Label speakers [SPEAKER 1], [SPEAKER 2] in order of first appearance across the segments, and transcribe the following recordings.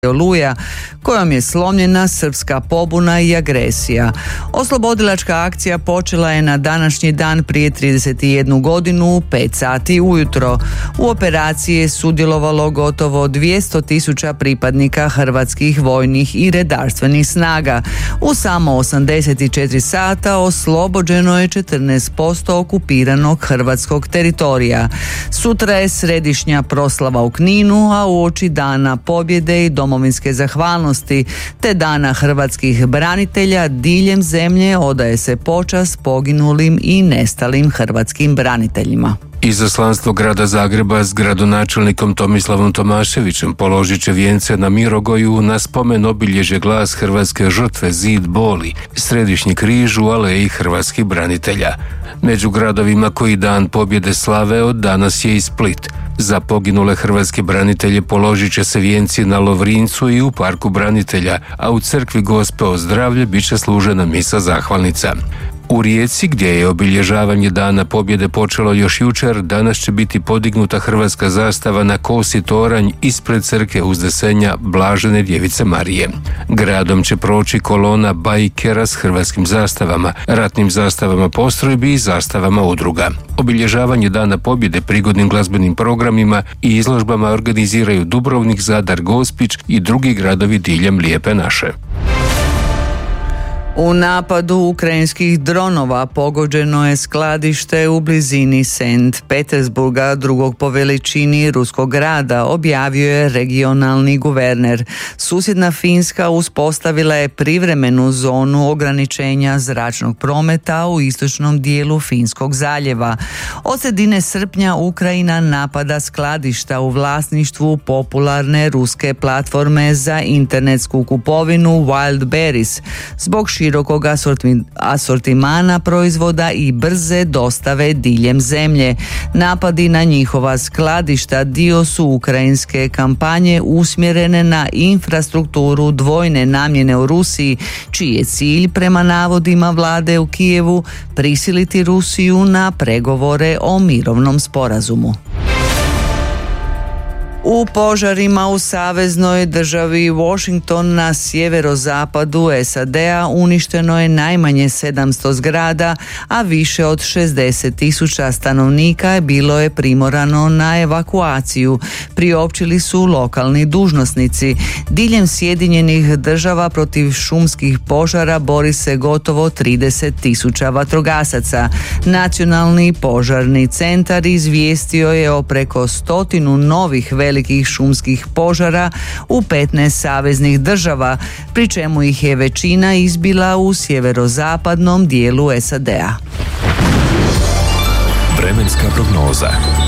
[SPEAKER 1] Oluja, kojom je slomljena srpska pobuna i agresija. Oslobodilačka akcija počela je na današnji dan prije 31 godinu u 5 sati ujutro. U operaciji je sudjelovalo gotovo 200.000 pripadnika hrvatskih vojnih i redarstvenih snaga. U samo 84 sata oslobođeno je 14% okupiranog hrvatskog teritorija. Sutra je središnja proslava u Kninu, a uoči Dana pobjede i domovinske zahvalnosti te Dana hrvatskih branitelja diljem zemlje odaje se počast poginulim i nestalim hrvatskim braniteljima.
[SPEAKER 2] Izaslanstvo grada Zagreba s gradonačelnikom Tomislavom Tomaševićem položit će vijence na Mirogoju na spomen obilježje Glas hrvatske žrtve Zid boli, Središnji križ u aleji hrvatskih branitelja. Među gradovima koji Dan pobjede slave od danas je i Split. Za poginule hrvatske branitelje položit će se vijenci na Lovrincu i u Parku branitelja, a u crkvi Gospe o zdravlje bit će služena misa zahvalnica. U Rijeci, gdje je obilježavanje Dana pobjede počelo još jučer, danas će biti podignuta hrvatska zastava na kosi toranj ispred crkve Uznesenja Blažene Djevice Marije. Gradom će proći kolona bajkera s hrvatskim zastavama, ratnim zastavama postrojbi i zastavama udruga. Obilježavanje Dana pobjede prigodnim glazbenim programima i izložbama organiziraju Dubrovnik, Zadar, Gospić i drugi gradovi diljem Lijepe naše.
[SPEAKER 1] U napadu ukrajinskih dronova pogođeno je skladište u blizini St. Petersburga, drugog po veličini ruskog grada, objavio je regionalni guverner. Susjedna Finska uspostavila je privremenu zonu ograničenja zračnog prometa u istočnom dijelu Finskog zaljeva. Od sredine srpnja Ukrajina napada skladišta u vlasništvu popularne ruske platforme za internetsku kupovinu Wildberries zbog širokog asortimana proizvoda i brze dostave diljem zemlje. Napadi na njihova skladišta dio su ukrajinske kampanje usmjerene na infrastrukturu dvojne namjene u Rusiji, čiji je cilj prema navodima vlade u Kijevu prisiliti Rusiju na pregovore o mirovnom sporazumu. U požarima u saveznoj državi Washington na sjeverozapadu SAD-a uništeno je najmanje 700 zgrada, a više od 60.000 stanovnika bilo je primorano na evakuaciju, priopćili su lokalni dužnosnici. Diljem Sjedinjenih država protiv šumskih požara bori se gotovo 30.000 vatrogasaca. Nacionalni požarni centar izvijestio je o preko 100 novih velikih šumskih požara u 15 saveznih država, pri čemu ih je većina izbila u sjeverozapadnom dijelu SAD-a.
[SPEAKER 3] Vremenska prognoza.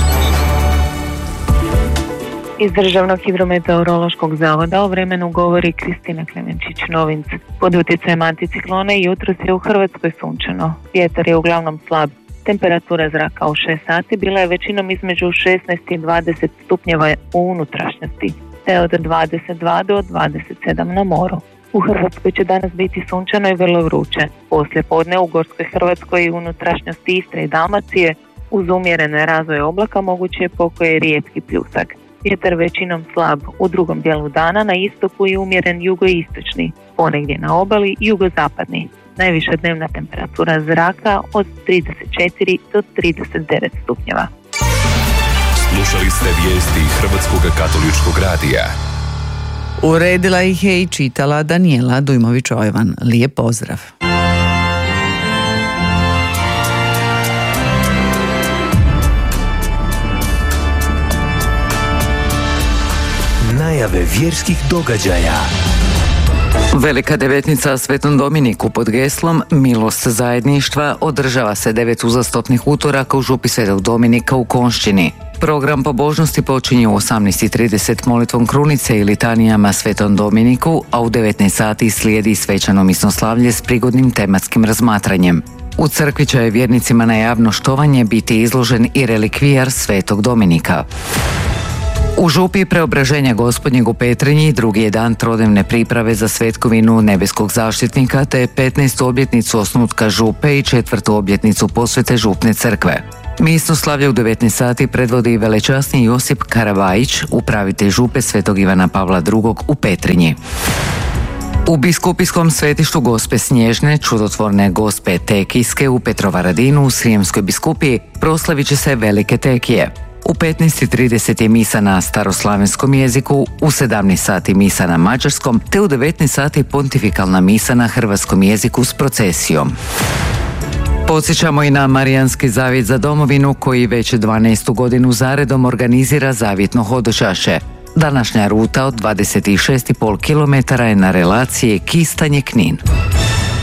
[SPEAKER 4] Iz Državnog hidrometeorološkog zavoda o vremenu govori Kristina Klemenčić-Novinc. Pod utjecajem anticiklona jutros je u Hrvatskoj sunčano. Vjetar je uglavnom slab. Temperatura zraka u 6 sati bila je većinom između 16 i 20 stupnjeva u unutrašnjosti, te od 22 do 27 na moru. U Hrvatskoj će danas biti sunčano i vrlo vruće. Poslije podne u Gorskoj Hrvatskoj i unutrašnjosti Istre i Dalmacije uz umjerene razvoje oblaka moguće je pokoje rijetki pljusak. Vjetar većinom slab u drugom dijelu dana, na istoku i umjeren jugoistočni, ponegdje na obali jugozapadni. Najviša dnevna temperatura zraka od 34 do 39 stupnjeva.
[SPEAKER 3] Slušali ste vijesti Hrvatskog katoličkog radija.
[SPEAKER 1] Uredila ih je i čitala Danijela Dujmović-Ojvan. Lijep pozdrav.
[SPEAKER 3] Najave vjerskih događaja.
[SPEAKER 5] Velika devetnica Svetom Dominiku pod geslom Milost zajedništva održava se 9 uzastopnih utoraka u župi Svetog Dominika u Konjšćini. Program pobožnosti počinje u 18:30 molitvom krunice i litanijama Svetom Dominiku, a u 19 sati slijedi svečano misnoslavlje s prigodnim tematskim razmatranjem. U crkvi će vjernicima na javno štovanje biti izložen i relikvijar Svetog Dominika. U župi Preobraženja Gospodnjeg u Petrinji drugi je dan trodnevne priprave za svetkovinu nebeskog zaštitnika te 15. obljetnicu osnutka župe i 4. obljetnicu posvete župne crkve. Misno slavlje u 19 sati predvodi velečasni Josip Karavajić, upravitelj župe Svetog Ivana Pavla II. U Petrinji. U biskupijskom svetištu Gospe Snježne, čudotvorne Gospe Tekijske u Petrovaradinu u Srijemskoj biskupiji proslavit će se Velike Tekije. U 15:30 je misa na staroslavenskom jeziku, u 17 sati misa na mađarskom, te u 19 sati pontifikalna misa na hrvatskom jeziku s procesijom. Podsjećamo i na Marijanski zavjet za domovinu koji već 12. godinu zaredom organizira zavjetno hodočašće. Današnja ruta od 26,5 km je na relaciji Kistanje-Knin.